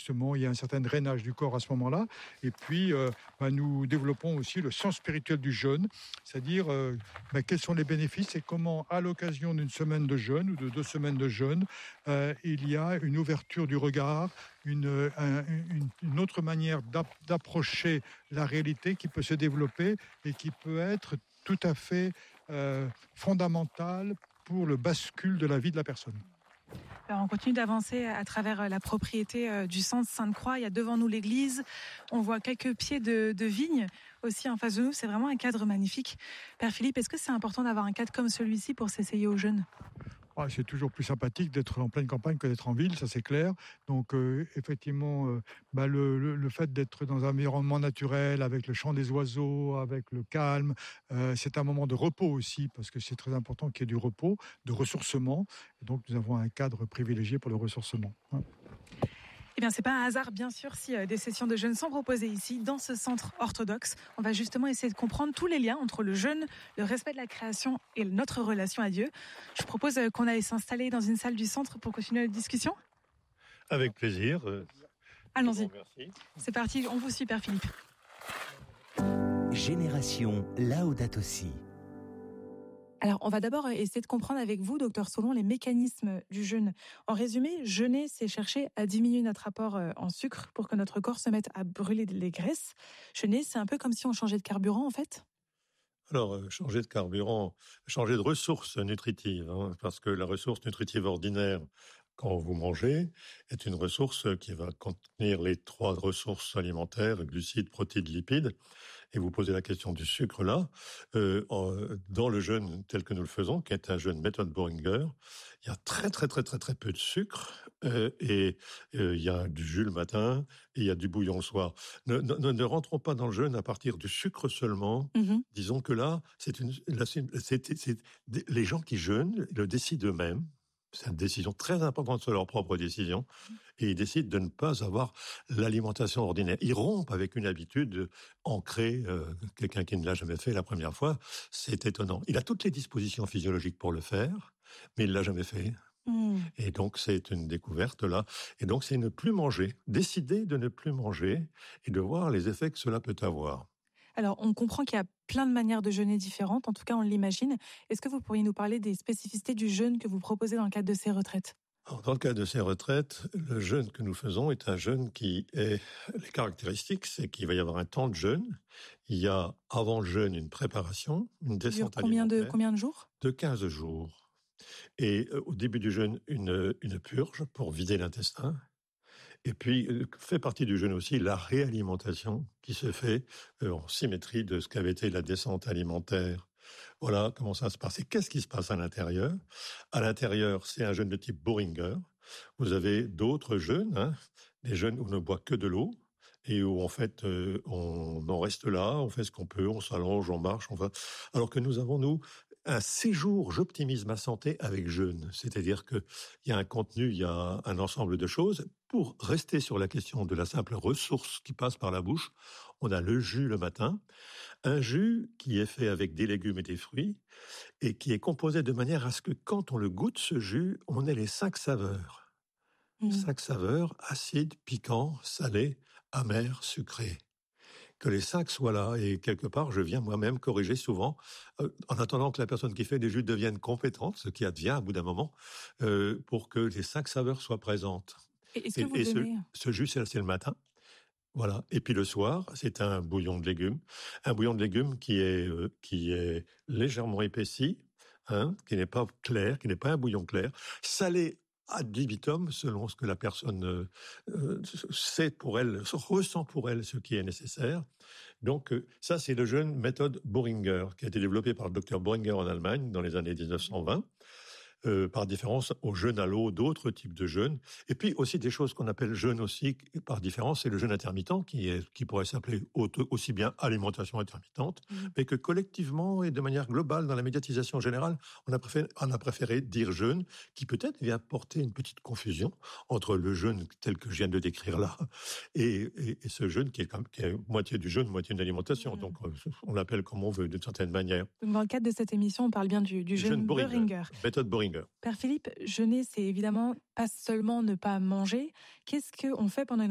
justement il y a un certain drainage du corps à ce moment-là. Et puis, nous développons aussi le sens spirituel du jeûne, c'est-à-dire quels sont les bénéfices et comment, à l'occasion d'une semaine de jeûne ou de 2 semaines de jeûne, il y a une ouverture du regard, une autre manière d'approcher la réalité qui peut se développer et qui peut être tout à fait fondamentale pour le bascule de la vie de la personne. Alors on continue d'avancer à travers la propriété du centre Sainte-Croix. Il y a devant nous l'église. On voit quelques pieds de vigne aussi en face de nous. C'est vraiment un cadre magnifique. Père Philippe, est-ce que c'est important d'avoir un cadre comme celui-ci pour s'essayer aux jeunes ? C'est toujours plus sympathique d'être en pleine campagne que d'être en ville, ça c'est clair. Donc effectivement, le fait d'être dans un environnement naturel, avec le chant des oiseaux, avec le calme, c'est un moment de repos aussi, parce que c'est très important qu'il y ait du repos, de ressourcement. Et donc nous avons un cadre privilégié pour le ressourcement. Eh bien, c'est pas un hasard, bien sûr, si des sessions de jeûne sont proposées ici, dans ce centre orthodoxe. On va justement essayer de comprendre tous les liens entre le jeûne, le respect de la création et notre relation à Dieu. Je vous propose qu'on aille s'installer dans une salle du centre pour continuer la discussion. Avec plaisir. Allons-y. Merci. C'est parti, on vous suit, Père Philippe. Génération Laudato Si. Alors, on va d'abord essayer de comprendre avec vous, docteur Solon, les mécanismes du jeûne. En résumé, jeûner, c'est chercher à diminuer notre apport en sucre pour que notre corps se mette à brûler les graisses. Jeûner, c'est un peu comme si on changeait de carburant, en fait ? Alors, changer de carburant, changer de ressource nutritive, parce que la ressource nutritive ordinaire, quand vous mangez, est une ressource qui va contenir les 3 ressources alimentaires, glucides, protéines, lipides. Et vous posez la question du sucre là. Dans le jeûne tel que nous le faisons, qui est un jeûne méthode Boehringer, il y a très peu de sucre, et il y a du jus le matin et il y a du bouillon le soir. Ne rentrons pas dans le jeûne à partir du sucre seulement. Disons que là, les gens qui jeûnent le décident eux-mêmes. C'est une décision très importante sur leur propre décision. Et ils décident de ne pas avoir l'alimentation ordinaire. Ils rompent avec une habitude ancrée. Quelqu'un qui ne l'a jamais fait la première fois, c'est étonnant. Il a toutes les dispositions physiologiques pour le faire, mais il l'a jamais fait. Et donc, c'est une découverte là. Et donc, c'est ne plus manger. Décider de ne plus manger et de voir les effets que cela peut avoir. Alors, on comprend qu'il y a plein de manières de jeûner différentes, en tout cas on l'imagine. Est-ce que vous pourriez nous parler des spécificités du jeûne que vous proposez dans le cadre de ces retraites ? Alors, dans le cadre de ces retraites, le jeûne que nous faisons est un jeûne qui est... Les caractéristiques, c'est qu'il va y avoir un temps de jeûne. Il y a avant le jeûne une préparation, une descente alimentaire. Combien de jours ? De 15 jours. Et au début du jeûne, une purge pour vider l'intestin. Et puis, fait partie du jeûne aussi la réalimentation qui se fait en symétrie de ce qu'avait été la descente alimentaire. Voilà comment ça se passe. Et qu'est-ce qui se passe à l'intérieur ? À l'intérieur, c'est un jeûne de type Boehringer. Vous avez d'autres jeûnes, des jeûnes où on ne boit que de l'eau et où en fait on en reste là, on fait ce qu'on peut, on s'allonge, on marche, on va. Alors que nous avons, nous, un séjour j'optimise ma santé avec jeûne. C'est-à-dire que il y a un contenu, il y a un ensemble de choses. Pour rester sur la question de la simple ressource qui passe par la bouche, on a le jus le matin, un jus qui est fait avec des légumes et des fruits et qui est composé de manière à ce que quand on le goûte, ce jus, on ait les 5 saveurs. 5 saveurs, acide, piquant, salé, amer, sucré. Que les 5 soient là, et quelque part, je viens moi-même corriger souvent, en attendant que la personne qui fait des jus devienne compétente, ce qui advient à bout d'un moment, pour que les 5 saveurs soient présentes. Et est-ce que vous donnez... ce jus, c'est le matin. Voilà. Et puis le soir, c'est un bouillon de légumes. Un bouillon de légumes qui est légèrement épaissi, qui n'est pas clair, qui n'est pas un bouillon clair, salé ad libitum, selon ce que la personne sait pour elle, ressent pour elle ce qui est nécessaire. Donc ça, c'est le jeûne méthode Boehringer, qui a été développé par le docteur Boehringer en Allemagne dans les années 1920. Par différence au jeûne à l'eau, d'autres types de jeûnes. Et puis aussi des choses qu'on appelle jeûne aussi, par différence, c'est le jeûne intermittent qui pourrait s'appeler aussi bien alimentation intermittente, mais que collectivement et de manière globale, dans la médiatisation générale, on a préféré dire jeûne, qui peut-être vient porter une petite confusion entre le jeûne tel que je viens de le décrire là, et ce jeûne qui est moitié du jeûne, moitié de l'alimentation. Donc on l'appelle comme on veut, d'une certaine manière. Donc dans le cadre de cette émission, on parle bien du jeûne Boehringer. Méthode Boehringer. Père Philippe, jeûner, c'est évidemment pas seulement ne pas manger. Qu'est-ce qu'on fait pendant une